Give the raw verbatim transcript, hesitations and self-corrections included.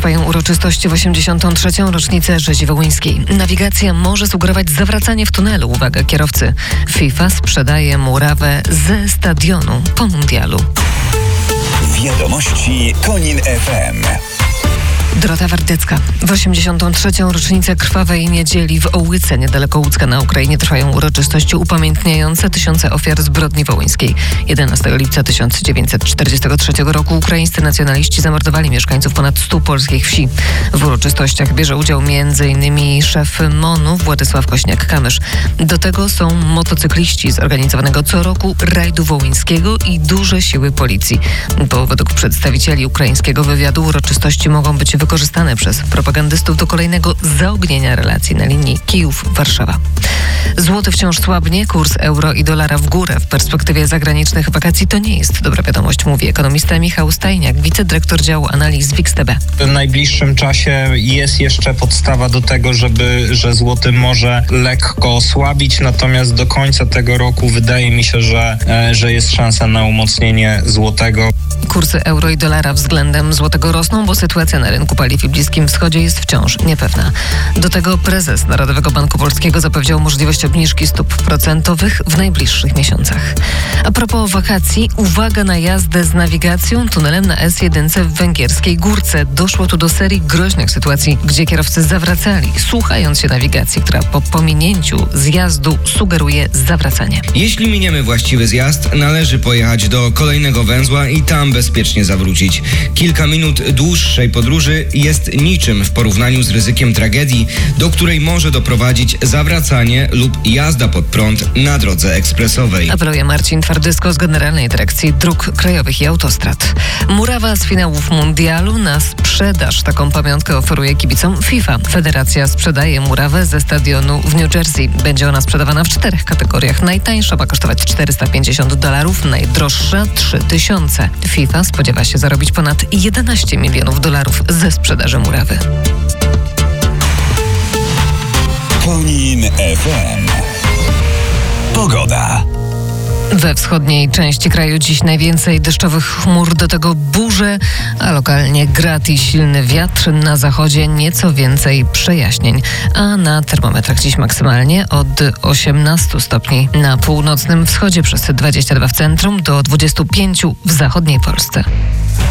trwają uroczystości w osiemdziesiątą trzecią rocznicę rzezi wołyńskiej. Nawigacja może sugerować zawracanie w tunelu. Uwaga kierowcy. FIFA sprzedaje murawę ze stadionu po mundialu. Wiadomości Konin F M. Dorota Wardecka. W osiemdziesiątą trzecią rocznicę krwawej niedzieli w Ołyce, niedaleko Łódzka na Ukrainie, trwają uroczystości upamiętniające tysiące ofiar zbrodni wołyńskiej. jedenastego lipca tysiąc dziewięćset czterdziestego trzeciego roku ukraińscy nacjonaliści zamordowali mieszkańców ponad stu polskich wsi. W uroczystościach bierze udział między innymi szef M O N-u Władysław Kośniak-Kamysz. Do tego są motocykliści z organizowanego co roku rajdu wołyńskiego i duże siły policji. Bo według przedstawicieli ukraińskiego wywiadu uroczystości mogą być wykorzystane przez propagandystów do kolejnego zaognienia relacji na linii Kijów-Warszawa. Złoty wciąż słabnie, kurs euro i dolara w górę. W perspektywie zagranicznych wakacji to nie jest dobra wiadomość, mówi ekonomista Michał Stajniak, wicedyrektor działu analiz W I X T B. W najbliższym czasie jest jeszcze podstawa do tego, żeby, że złoty może lekko osłabić, natomiast do końca tego roku wydaje mi się, że, że jest szansa na umocnienie złotego. Kursy euro i dolara względem złotego rosną, bo sytuacja na rynku paliw i Bliskim Wschodzie jest wciąż niepewna. Do tego prezes Narodowego Banku Polskiego zapowiedział możliwość obniżki stóp procentowych w najbliższych miesiącach. A propos wakacji, uwaga na jazdę z nawigacją tunelem na S jeden w Węgierskiej Górce. Doszło tu do serii groźnych sytuacji, gdzie kierowcy zawracali, słuchając się nawigacji, która po pominięciu zjazdu sugeruje zawracanie. Jeśli miniemy właściwy zjazd, należy pojechać do kolejnego węzła i tam bezpiecznie zawrócić. Kilka minut dłuższej podróży jest niczym w porównaniu z ryzykiem tragedii, do której może doprowadzić zawracanie lub jazda pod prąd na drodze ekspresowej. Apeluje Marcin Twardysko z Generalnej Dyrekcji Dróg Krajowych i Autostrad. Murawa z finałów mundialu na sprzedaż. Taką pamiątkę oferuje kibicom FIFA. Federacja sprzedaje murawę ze stadionu w New Jersey. Będzie ona sprzedawana w czterech kategoriach. Najtańsza ma kosztować czterysta pięćdziesiąt dolarów, najdroższa trzy tysiące. FIFA spodziewa się zarobić ponad jedenaście milionów dolarów ze sprzedaży murawy. Konin F M. Pogoda. We wschodniej części kraju dziś najwięcej deszczowych chmur, do tego burze, a lokalnie grad i silny wiatr. Na zachodzie nieco więcej przejaśnień, a na termometrach dziś maksymalnie od osiemnastu stopni na północnym wschodzie, przez dwadzieścia dwa w centrum do dwudziestu pięciu w zachodniej Polsce.